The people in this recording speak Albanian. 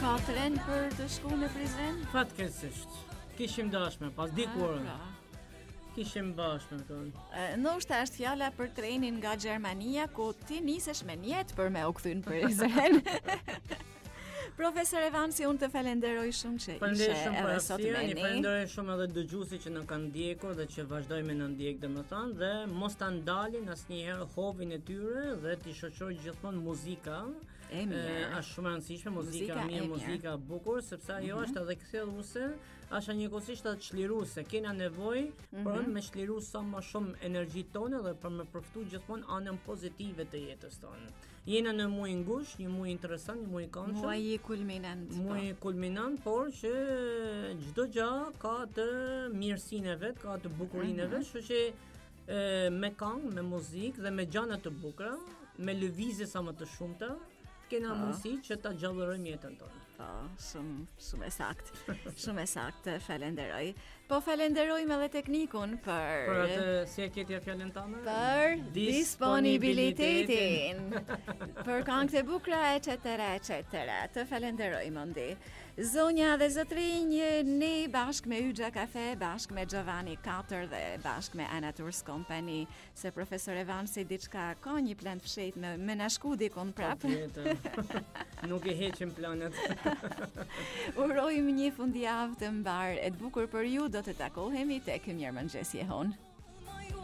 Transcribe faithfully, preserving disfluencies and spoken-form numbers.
katëren për të shkuar në Prizren? Fatkeqësisht. Kishim dashme, pas dikurën. Kishim bashkë me tonë. Ndoshta është fjala për trenin nga Gjermania, ku ti nisesh me njetë për me u kthy në Prizren. Profesor Evansi, unë të falenderoj shumë që ishe edhe sot me ne. Falenderoj shumë edhe dëgjuesit që na kanë ndjekur dhe që vazhdojnë me na ndjek domethënë dhe mos ta ndalin asnjëherë hovin e tyre dhe t'i shoqëroj gjithmonë muzika. E mirë. Është shumë e rëndësishme muzika, muzika mirë, muzika e bukur, sepse ajo mm-hmm. është edhe kthjelluse, është njëkohësisht edhe çliruese. Kena nevojë mm-hmm. për me çliru sa më shumë energjitë tonë dhe për me përfituar gjithmonë anën pozitive të jetës tonë. Jena në muaj ngushtë, një muaj interesant, një muaj i këndshëm. Muaj kulminant. Muaj kulminant, por që çdo gjë ka të mirësinë e vet, ka të bukurinë e vet, kështu që e, me këngë, me muzikë dhe me gjëra të bukura, me lëvizje sa më të shumta, kena mundësi që ta gjallërojmë jetën tonë. Po, shumë shumë e saktë. Shumë e saktë, falenderoj. Po falenderojmë edhe teknikun për Për atë si e ke ti fjalën tënde? Për disponibilitetin. Për këngët e bukura etcetera etcetera. Të falenderoj Mondi. Zonja dhe zotrinj, ne bashkë me Yxha Kafe, bashkë me Giovanni katër dhe bashkë me Ana Tours Company, se profesor Evansi diçka ka një plan fshet me me na shku dikon prapë. Nuk e heqim planet. Urojmë një fundjavë të mbar e të bukur për ju, do të takohemi tek Mirëmëngjesi e hon.